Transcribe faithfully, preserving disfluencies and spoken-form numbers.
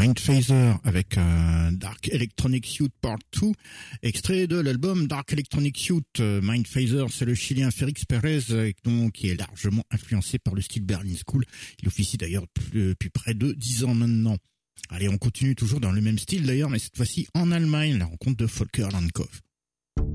Mindphaser avec euh, Dark Electronic Youth Part deux, extrait de l'album Dark Electronic Youth. Euh, Mindphaser, c'est le Chilien Félix Pérez, euh, donc, qui est largement influencé par le style Berlin School. Il officie d'ailleurs depuis, depuis près de dix ans maintenant. Allez, on continue toujours dans le même style d'ailleurs, mais cette fois-ci en Allemagne, la rencontre de Volker Landkopf.